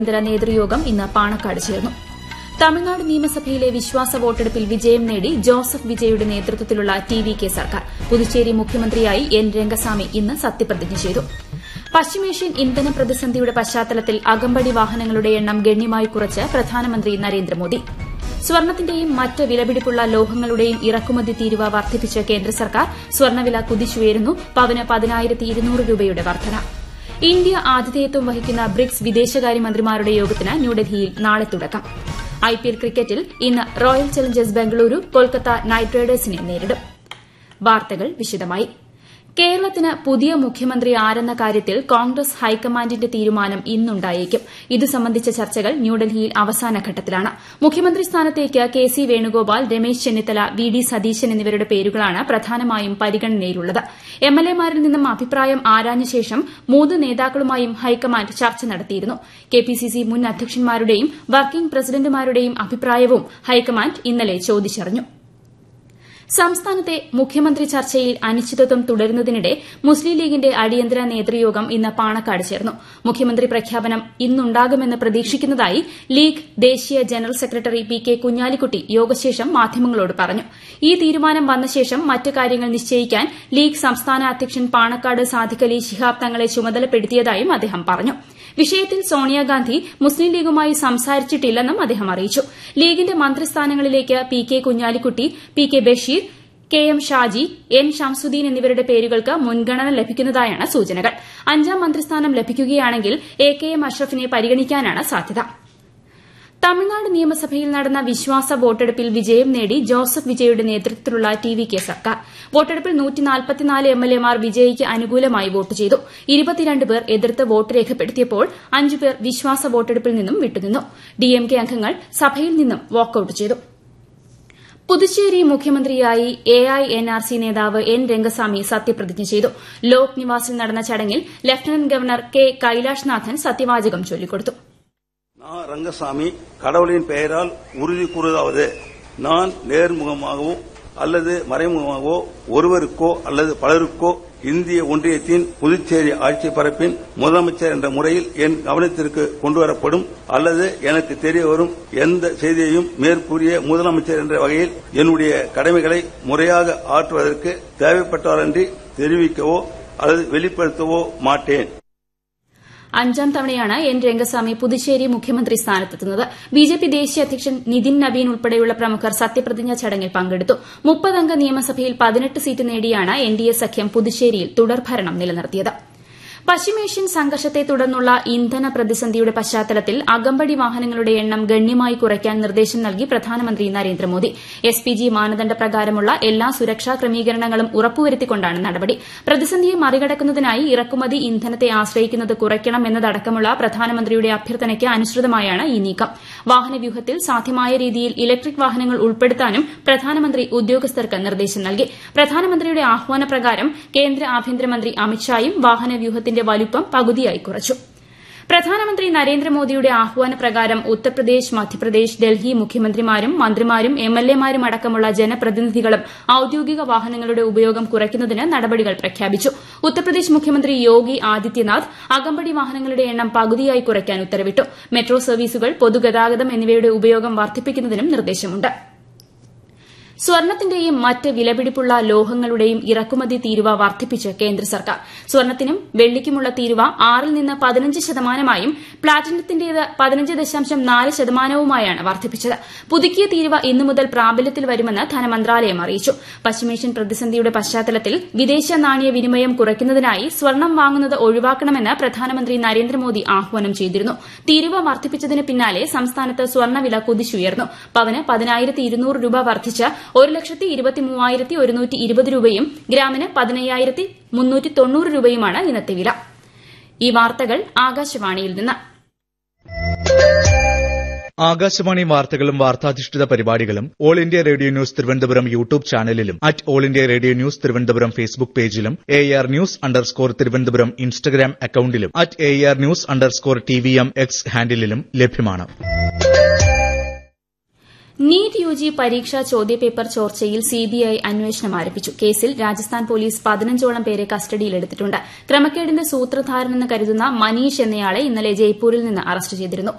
കേന്ദ്ര നേതൃയോഗം ഇന്ന് പാണക്കാട് ചേർന്നു. തമിഴ്നാട് നിയമസഭയിലെ വിശ്വാസ വോട്ടെടുപ്പിൽ വിജയം നേടി ജോസഫ് വിജയുടെ നേതൃത്വത്തിലുള്ള ടി.വി.കെ സർക്കാർ. പുതുച്ചേരി മുഖ്യമന്ത്രിയായി എൻ രംഗസ്വാമി ഇന്ന് സത്യപ്രതിജ്ഞ ചെയ്തു. പശ്ചിമേഷ്യൻ ഇന്ധന പ്രതിസന്ധിയുടെ പശ്ചാത്തലത്തിൽ അകമ്പടി വാഹനങ്ങളുടെ എണ്ണം ഗണ്യമായി കുറച്ച് പ്രധാനമന്ത്രി നരേന്ദ്രമോദി. സ്വർണത്തിന്റെയും മറ്റ് വിലപിടിപ്പുള്ള ലോഹങ്ങളുടെയും ഇറക്കുമതി തീരുവ വർദ്ധിപ്പിച്ച് കേന്ദ്ര സർക്കാർ. സ്വർണവില കുതിച്ചുയരുന്നു. പവന് 10,200 രൂപയുടെ വർധന. ഇന്ത്യ ആതിഥേയത്വം വഹിക്കുന്ന ബ്രിക്സ് വിദേശകാര്യമന്ത്രിമാരുടെ യോഗത്തിന് ന്യൂഡൽഹിയിൽ നാളെ തുടക്കം. ഐപിഎൽ ക്രിക്കറ്റിൽ ഇന്ന് royal Challengers Bengaluru Kolkata night റൈഡേഴ്സിനെ നേരിടും. വാർത്തകൾ വിശദമായി. കേരളത്തിന് പുതിയ മുഖ്യമന്ത്രി ആരെന്ന കാര്യത്തിൽ കോൺഗ്രസ് ഹൈക്കമാൻഡിന്റെ തീരുമാനം ഇന്നുണ്ടായേക്കും. ഇതു സംബന്ധിച്ച ചർച്ചകൾ ന്യൂഡൽഹിയിൽ അവസാന ഘട്ടത്തിലാണ്. മുഖ്യമന്ത്രി സ്ഥാനത്തേക്ക് കെ.സി. വേണുഗോപാൽ, രമേശ് ചെന്നിത്തല, വി.ഡി. സതീശൻ എന്നിവരുടെ പേരുകളാണ് പ്രധാനമായും പരിഗണനയിലുള്ളത്. എംഎൽഎമാരിൽ നിന്നും അഭിപ്രായം ആരാഞ്ഞ ശേഷം 3 നേതാക്കളുമായും ഹൈക്കമാൻഡ് ചർച്ച നടത്തിയിരുന്നു. കെപിസിസി മുൻ അധ്യക്ഷന്മാരുടെയും വർക്കിംഗ് പ്രസിഡന്റുമാരുടെയും അഭിപ്രായവും ഹൈക്കമാൻഡ് ഇന്നലെ ചോദിച്ചറിഞ്ഞു. സംസ്ഥാനത്തെ മുഖ്യമന്ത്രി ചർച്ചയിൽ അനിശ്ചിതത്വം തുടരുന്നതിനിടെ മുസ്ലിം ലീഗിന്റെ അടിയന്തര നേതൃയോഗം ഇന്ന് പാണക്കാട് ചേർന്നു. മുഖ്യമന്ത്രി പ്രഖ്യാപനം ഇന്നുണ്ടാകുമെന്ന് പ്രതീക്ഷിക്കുന്നതായി ലീഗ് ദേശീയ ജനറൽ സെക്രട്ടറി പി.കെ. കുഞ്ഞാലിക്കുട്ടി യോഗശേഷം മാധ്യമങ്ങളോട് പറഞ്ഞു. ഈ തീരുമാനം വന്ന ശേഷം മറ്റ് കാര്യങ്ങൾ നിശ്ചയിക്കാൻ ലീഗ് സംസ്ഥാന അധ്യക്ഷൻ പാണക്കാട് സാദിഖ് അലി ശിഹാബ് തങ്ങളെ ചുമതലപ്പെടുത്തിയതായും അദ്ദേഹം പറഞ്ഞു. വിഷയത്തിൽ സോണിയാഗാന്ധി മുസ്ലിം ലീഗുമായി സംസാരിച്ചിട്ടില്ലെന്നും അദ്ദേഹം അറിയിച്ചു. ലീഗിന്റെ മന്ത്രിസ്ഥാനങ്ങളിലേക്ക് P K. Kunhalikutty, P K. Basheer, K M. Shaji, N. Shamsuddin എന്നിവരുടെ പേരുകൾക്ക് മുൻഗണന ലഭിക്കുന്നതായാണ് സൂചനകൾ. 5ാം മന്ത്രിസ്ഥാനം ലഭിക്കുകയാണെങ്കിൽ എ.കെ.എം. അഷ്റഫിനെ പരിഗണിക്കാനാണ് സാധ്യത. തമിഴ്നാട് നിയമസഭയിൽ നടന്ന വിശ്വാസ വോട്ടെടുപ്പിൽ വിജയം നേടി ജോസഫ് വിജയുടെ നേതൃത്വത്തിലുള്ള ടി.വി.കെ സർക്കാർ. വോട്ടെടുപ്പിൽ 144 എംഎൽഎമാർ വിജയിക്ക് അനുകൂലമായി വോട്ട് ചെയ്തു. 22 പേർ എതിർത്ത് വോട്ട് രേഖപ്പെടുത്തിയപ്പോൾ 5 പേർ വിശ്വാസ വോട്ടെടുപ്പിൽ നിന്നും വിട്ടുനിന്നു. ഡിഎംകെ അംഗങ്ങൾ സഭയിൽ നിന്നും വാക്കൌട്ട് ചെയ്തു. പുതുച്ചേരി മുഖ്യമന്ത്രിയായി എഐഎൻആർസി നേതാവ് എൻ രംഗസ്വാമി സത്യപ്രതിജ്ഞ ചെയ്തു. ലോക് നിവാസിൽ നടന്ന ചടങ്ങിൽ ലഫ്റ്റനന്റ് ഗവർണർ കെ കൈലാഷ്നാഥൻ സത്യവാചകം ചൊല്ലിക്കൊടുത്തു. நான் ரங்கசாமி கடவுளின் பெயரால் உறுதி கூறுவதாவது, நான் நேர்முகமாகவோ அல்லது மறைமுகமாகவோ ஒருவருக்கோ அல்லது பலருக்கோ இந்திய ஒன்றியத்தின் புதுச்சேரி ஆட்சி பரப்பின் முதலமைச்சர் என்ற முறையில் என் கவனத்திற்கு கொண்டுவரப்படும் அல்லது எனக்கு தெரிய வரும் எந்த செய்தியையும் மேற்கூறிய முதலமைச்சர் என்ற வகையில் என்னுடைய கடமைகளை முறையாக ஆற்றுவதற்கு தேவைப்பட்டாலன்றி தெரிவிக்கவோ அல்லது வெளிப்படுத்தவோ மாட்டேன். 5ാം തവണയാണ് എൻ രംഗസ്വാമി പുതുച്ചേരി മുഖ്യമന്ത്രി സ്ഥാനത്തെത്തുന്നത്. ബിജെപി ദേശീയ അധ്യക്ഷൻ നിതിൻ നബീൻ ഉൾപ്പെടെയുള്ള പ്രമുഖർ സത്യപ്രതിജ്ഞാ ചടങ്ങിൽ പങ്കെടുത്തു. 30 അംഗ നിയമസഭയിൽ 18 സീറ്റ് നേടിയാണ് എൻഡിഎ സഖ്യം പുതുച്ചേരിയിൽ തുടർഭരണം നിലനിർത്തിയത്. പശ്ചിമേഷ്യൻ സംഘർഷത്തെ തുടർന്നുള്ള ഇന്ധന പ്രതിസന്ധിയുടെ പശ്ചാത്തലത്തിൽ അകമ്പടി വാഹനങ്ങളുടെ എണ്ണം ഗണ്യമായി കുറയ്ക്കാൻ നിർദ്ദേശം നൽകി പ്രധാനമന്ത്രി നരേന്ദ്രമോദി. എസ്പിജി മാനദണ്ഡ പ്രകാരമുള്ള എല്ലാ സുരക്ഷാ ക്രമീകരണങ്ങളും ഉറപ്പുവരുത്തിക്കൊണ്ടാണ് നടപടി. പ്രതിസന്ധിയെ മറികടക്കുന്നതിനായി ഇറക്കുമതി ഇന്ധനത്തെ ആശ്രയിക്കുന്നത് കുറയ്ക്കണം എന്നതടക്കമുള്ള പ്രധാനമന്ത്രിയുടെ അഭ്യർത്ഥനയ്ക്ക് അനുസൃതമായാണ് ഈ നീക്കം. വാഹനവ്യൂഹത്തിൽ സാധ്യമായ രീതിയിൽ ഇലക്ട്രിക് വാഹനങ്ങൾ ഉൾപ്പെടുത്താനും പ്രധാനമന്ത്രി ഉദ്യോഗസ്ഥർക്ക് നിർദ്ദേശം നൽകി. പ്രധാനമന്ത്രിയുടെ ആഹ്വാനപ്രകാരം കേന്ദ്ര ആഭ്യന്തരമന്ത്രി അമിത്ഷായും വാഹനവ്യൂഹത്തിന്റെ വലുപ്പം പകുതിയായി കുറച്ചു. പ്രധാനമന്ത്രി നരേന്ദ്രമോദിയുടെ ആഹ്വാനപ്രകാരം ഉത്തർപ്രദേശ്, മധ്യപ്രദേശ്, ഡൽഹി മുഖ്യമന്ത്രിമാരും മന്ത്രിമാരും എംഎൽഎമാരും അടക്കമുള്ള ജനപ്രതിനിധികളും ഔദ്യോഗിക വാഹനങ്ങളുടെ ഉപയോഗം കുറയ്ക്കുന്നതിന് നടപടികൾ പ്രഖ്യാപിച്ചു. ഉത്തർപ്രദേശ് മുഖ്യമന്ത്രി യോഗി ആദിത്യനാഥ് അകമ്പടി വാഹനങ്ങളുടെ എണ്ണം പകുതിയായി കുറയ്ക്കാൻ ഉത്തരവിട്ടു. മെട്രോ സർവീസുകൾ, പൊതുഗതാഗതം എന്നിവയുടെ ഉപയോഗം വർദ്ധിപ്പിക്കുന്നതിനും നിർദ്ദേശമുണ്ട്. സ്വർണത്തിന്റെയും മറ്റ് വിലപിടിപ്പുള്ള ലോഹങ്ങളുടെയും ഇറക്കുമതി തീരുവ വർദ്ധിപ്പിച്ച് കേന്ദ്ര സർക്കാർ. സ്വർണത്തിനും വെള്ളിക്കുമുള്ള തീരുവ 6ൽ നിന്ന് 15%, പ്ലാറ്റിനത്തിന്റേത് 15.4%വുമായാണ് വർദ്ധിപ്പിച്ചത്. പുതുക്കിയ തീരുവ ഇന്നു മുതൽ പ്രാബല്യത്തിൽ വരുമെന്ന് ധനമന്ത്രാലയം അറിയിച്ചു. പശ്ചിമേഷ്യൻ പ്രതിസന്ധിയുടെ പശ്ചാത്തലത്തിൽ വിദേശ നാണയ വിനിമയം കുറയ്ക്കുന്നതിനായി സ്വർണം വാങ്ങുന്നത് ഒഴിവാക്കണമെന്ന് പ്രധാനമന്ത്രി നരേന്ദ്രമോദി ആഹ്വാനം ചെയ്തിരുന്നു. തീരുവ വർദ്ധിപ്പിച്ചതിന് പിന്നാലെ സംസ്ഥാനത്ത് സ്വർണവില കുതിച്ചുയർന്നു. പവന് 10,200 രൂപ വർദ്ധിച്ച് 1,23,120 രൂപയും ഗ്രാമിന് 15,390 രൂപയുമാണ് ഇന്നത്തെ വില. ഈ വാർത്തകൾ ആകാശവാണിയിൽ നിന്ന്. ആകാശവാണി വാർത്തകളും വാർത്താധിഷ്ഠിത പരിപാടികളും all India radio news Thiruvananthapuram YouTube ചാനലിലും all India radio news Thiruvananthapuram Facebook പേജിലും AR News_ തിരുവനന്തപുരം ഇൻസ്റ്റഗ്രാം അക്കൌണ്ടിലും AR News_TVM X ഹാൻഡിലും ലഭ്യമാണ്. നീറ്റ് യുജി പരീക്ഷാ ചോദ്യപേപ്പർ ചോർച്ചയിൽ സിബിഐ അന്വേഷണം ആരംഭിച്ചു. കേസിൽ രാജസ്ഥാൻ പോലീസ് 15ഓളം പേരെ കസ്റ്റഡിയിലെടുത്തിട്ടുണ്ട്. ക്രമക്കേടിന്റെ സൂത്രധാരനെന്ന് കരുതുന്ന മനീഷ് എന്നയാളെ ഇന്നലെ ജയ്പൂരിൽ നിന്ന് അറസ്റ്റ് ചെയ്തിരുന്നു.